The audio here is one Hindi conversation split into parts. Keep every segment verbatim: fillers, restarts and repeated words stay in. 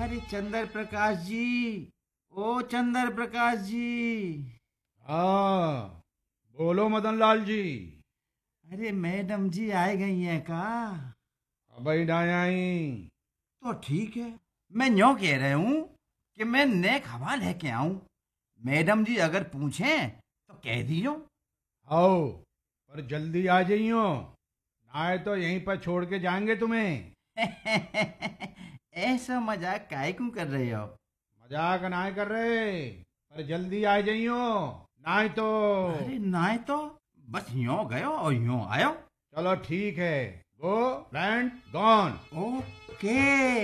अरे चंद्र प्रकाश जी, ओ चंद्र प्रकाश जी। हाँ, बोलो मदन लाल जी। अरे मैडम जी आ गई हैं का? अबई ना आई। तो ठीक है, मैं यूं कह रहा हूँ कि मैं नेक हवा लेके आऊं। मैडम जी अगर पूछें तो कह दियो। आओ, पर जल्दी आ जाइयो, ना तो यहीं पर छोड़ के जाएंगे तुम्हें। ऐसा मजाक काहे क्यों कर रहे हो? मजाक ना कर रहे, पर जल्दी आ जाइयो, ना तो। अरे ना तो बस यूं गयो और यूं आयो। चलो ठीक है, गो लैंड गॉन। ओके।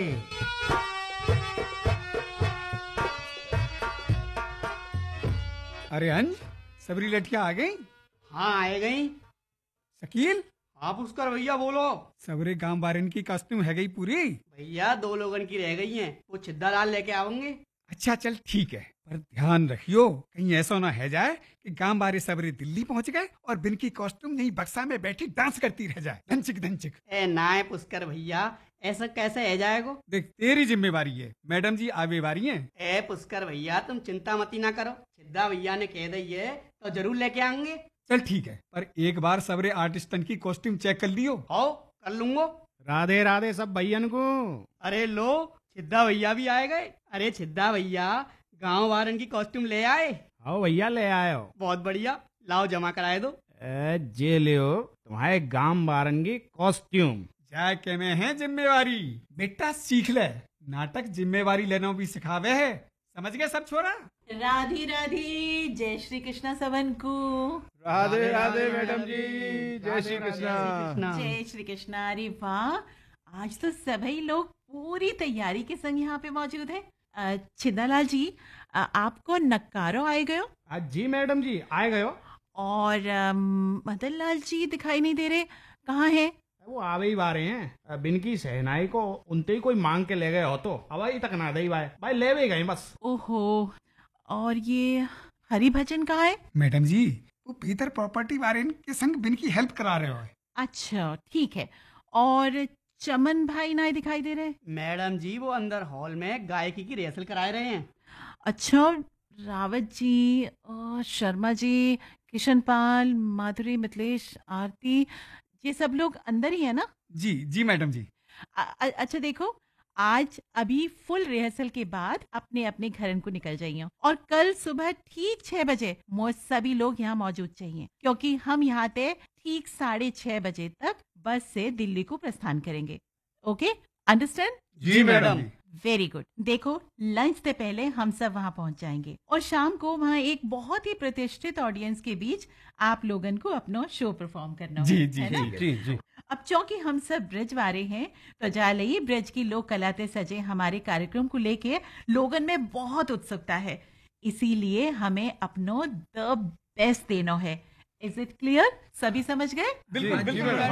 अरे अंज, सबरी लठिया आ गई? हाँ आए गई। शकील, आप उसका भैया बोलो। सबरे गांव बारन की कॉस्ट्यूम है गई पूरी? भैया दो लोगन की रह गई हैं, वो छिद्दा लाल लेके आओगे। अच्छा चल ठीक है, पर ध्यान रखियो कहीं ऐसा ना है जाए कि गांव बारे सबरे दिल्ली पहुंच गए और बिन की कॉस्ट्यूम यही बक्सा में बैठी डांस करती रह जाए, धनचिक धनचिक। ए नाय पुष्कर भैया, ऐसा कैसे है जाएगो? देख तेरी जिम्मेवारी है, मैडम जी आवे वारी हैं। ए पुष्कर भैया तुम चिंता मती ना करो, छिद्दा भैया ने कह दी है तो जरूर लेके आएंगे। चल ठीक है, पर एक बार सबरे आर्टिस्टन की कॉस्ट्यूम चेक कर लियो। आओ कर लूंगो। राधे राधे सब भैयन को। अरे लो, छिद्दा भैया भी आए गए। अरे छिद्दा भैया गांव वारन की कॉस्ट्यूम ले आए। आओ भैया, ले आयो। बहुत बढ़िया, लाओ जमा कराए दो। ए, जे लियो तुम्हारे गांव बारन की कॉस्ट्यूम। जाके में है जिम्मेवारी, बेटा सीख ले, नाटक जिम्मेवारी लेना भी सिखावे है, समझ गए सब छोरा? राधी राधी, जय श्री कृष्णा सबन को। राधे राधे मैडम जी, जय श्री कृष्णा। जय श्री कृष्णा। अरे वाह, आज तो सभी लोग पूरी तैयारी के संग यहाँ पे मौजूद है। अ, छिदालाल जी, अ, आपको नक्कारो आए गयो आज जी मैडम जी आए गयो। और अम, मदन लाल जी दिखाई नहीं दे रहे, कहाँ है? वो आवे ही बारे हैं, बिन की सहनाई को उनते ही कोई मांग के ले गए हो तो हवाई तक ना दई भाई भाई ले भी गए बस। ओहो, और ये हरि भजन कहाँ है? मैडम जी वो भीतर प्रॉपर्टी वाले के संग बिन की हेल्प करा रहे हो। अच्छा ठीक है, और चमन भाई ना दिखाई दे रहे? मैडम जी वो अंदर हॉल में गायकी की रिहर्सल कराए रहे हैं। अच्छा, रावत जी, अ, शर्मा जी, किशन पाल, माधुरी, मिथिलेश, आरती, ये सब लोग अंदर ही है ना? जी जी मैडम जी। अ- अ- अच्छा देखो, आज अभी फुल रिहर्सल के बाद अपने अपने घरन को निकल जाइए और कल सुबह ठीक छह बजे मोस्ट सभी लोग यहाँ मौजूद चाहिए, क्योंकि हम यहाँ पे ठीक साढ़े छह बजे तक बस से दिल्ली को प्रस्थान करेंगे। Okay, understand? जी मैडम जी। Very good. देखो, लंच से पहले हम सब वहाँ पहुँच जाएंगे और शाम को वहाँ एक बहुत ही प्रतिष्ठित ऑडियंस के बीच आप लोगन को अपना शो परफॉर्म करना जी होगा, जी है ना? जी जी। अब चूंकि हम सब ब्रज वाले हैं तो जालई ब्रज की लोक कलाते सजे हमारे कार्यक्रम को लेके लोगन में बहुत उत्सुकता है, इसीलिए हमें अपनो द बेस्ट देना है। Is it clear? सभी समझ गए? बिल्कुल बिल्कुल।